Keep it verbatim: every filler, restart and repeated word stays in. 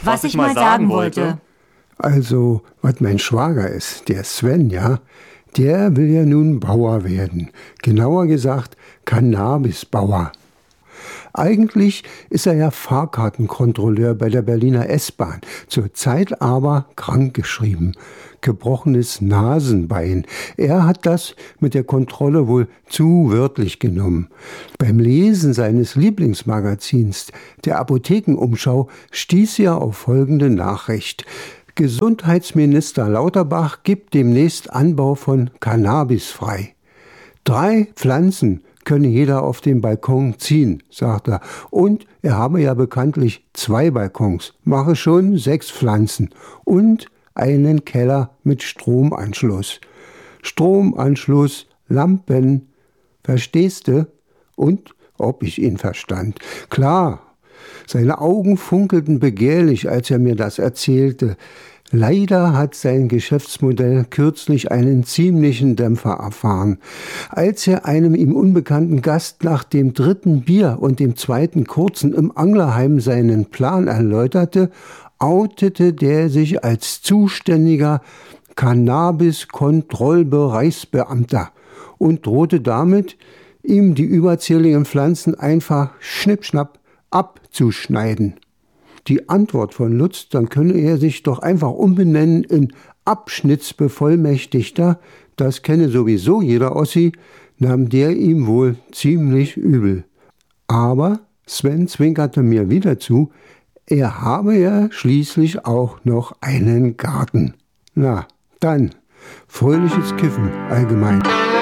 was ich mal sagen wollte. Also, was mein Schwager ist, der Sven, ja, der will ja nun Bauer werden. Genauer gesagt, Cannabisbauer. Eigentlich ist er ja Fahrkartenkontrolleur bei der Berliner S-Bahn, zurzeit aber krankgeschrieben. Gebrochenes Nasenbein. Er hat das mit der Kontrolle wohl zu wörtlich genommen. Beim Lesen seines Lieblingsmagazins, der Apothekenumschau, stieß er auf folgende Nachricht. Gesundheitsminister Lauterbach gibt demnächst Anbau von Cannabis frei. Drei Pflanzen könne jeder auf dem Balkon ziehen, sagt er. Und er habe ja bekanntlich zwei Balkons, mache schon sechs Pflanzen und einen Keller mit Stromanschluss. Stromanschluss, Lampen, verstehst du? Und ob ich ihn verstand. Klar, seine Augen funkelten begehrlich, als er mir das erzählte. Leider hat sein Geschäftsmodell kürzlich einen ziemlichen Dämpfer erfahren. Als er einem ihm unbekannten Gast nach dem dritten Bier und dem zweiten kurzen im Anglerheim seinen Plan erläuterte, outete der sich als zuständiger Cannabis-Kontrollbereichsbeamter und drohte damit, ihm die überzähligen Pflanzen einfach schnippschnapp abzuschneiden. Die Antwort von Lutz, dann könne er sich doch einfach umbenennen in Abschnittsbevollmächtigter, das kenne sowieso jeder Ossi, nahm der ihm wohl ziemlich übel. Aber Sven zwinkerte mir wieder zu, er habe ja schließlich auch noch einen Garten. Na, dann, fröhliches Kiffen allgemein.